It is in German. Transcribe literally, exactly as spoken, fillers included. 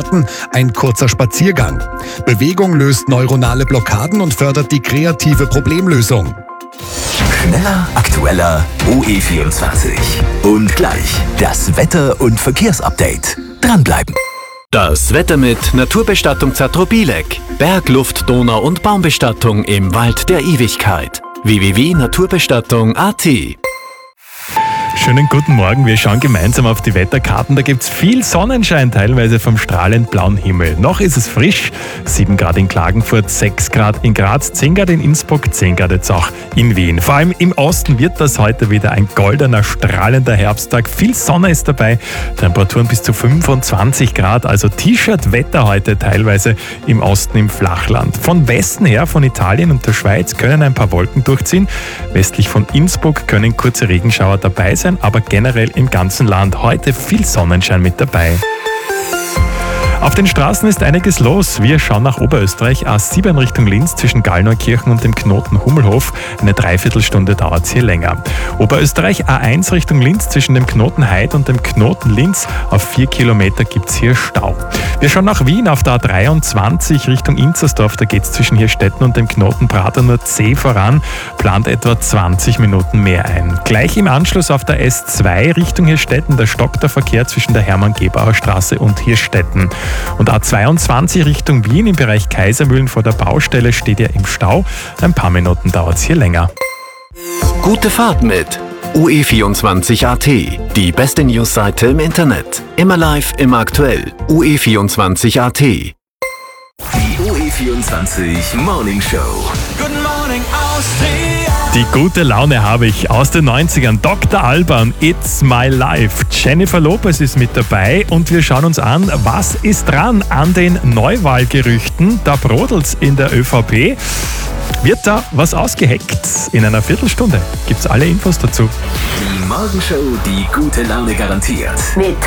Minuten ein kurzer Spaziergang. Bewegung löst neuronale Blockaden und fördert die kreative Problemlösung. Schneller, aktueller, O E vierundzwanzig. Und gleich das Wetter- und Verkehrsupdate. Dranbleiben. Das Wetter mit Naturbestattung Zatrobilek. Berg, Luft, Donau- und Baumbestattung im Wald der Ewigkeit. w w w punkt naturbestattung punkt a t. Schönen guten Morgen, wir schauen gemeinsam auf die Wetterkarten. Da gibt es viel Sonnenschein, teilweise vom strahlend blauen Himmel. Noch ist es frisch, sieben Grad in Klagenfurt, sechs Grad in Graz, zehn Grad in Innsbruck, zehn Grad jetzt auch in Wien. Vor allem im Osten wird das heute wieder ein goldener, strahlender Herbsttag. Viel Sonne ist dabei, Temperaturen bis zu fünfundzwanzig Grad, also T-Shirt-Wetter heute teilweise im Osten im Flachland. Von Westen her, von Italien und der Schweiz, können ein paar Wolken durchziehen. Westlich von Innsbruck können kurze Regenschauer dabei sein, aber generell im ganzen Land heute viel Sonnenschein mit dabei. Auf den Straßen ist einiges los. Wir schauen nach Oberösterreich. A sieben Richtung Linz zwischen Gallneukirchen und dem Knoten Hummelhof. Eine Dreiviertelstunde dauert es hier länger. Oberösterreich A eins Richtung Linz zwischen dem Knoten Heid und dem Knoten Linz. Auf vier Kilometer gibt es hier Stau. Wir schauen nach Wien auf der A dreiundzwanzig Richtung Inzersdorf. Da geht es zwischen Hirstetten und dem Knoten Prater nur zäh voran. Plant etwa zwanzig Minuten mehr ein. Gleich im Anschluss auf der S zwei Richtung Hirstetten. Da stockt der Verkehr zwischen der Hermann-Gebauer Straße und Hirstetten. Und A zweiundzwanzig Richtung Wien im Bereich Kaisermühlen vor der Baustelle steht ihr im Stau. Ein paar Minuten dauert es hier länger. Gute Fahrt mit O E vierundzwanzig punkt a t. Die beste Newsseite im Internet. Immer live, immer aktuell. O E vierundzwanzig punkt a t. Die O E vierundzwanzig Morning Show. Guten Morning Austria. Die gute Laune habe ich aus den neunzigern. Doktor Alban, It's My Life. Jennifer Lopez ist mit dabei und wir schauen uns an, was ist dran an den Neuwahlgerüchten. Da brodelt's in der ÖVP. Wird da was ausgeheckt? In einer Viertelstunde gibt's alle Infos dazu. Die Morgenshow, die gute Laune garantiert. Mit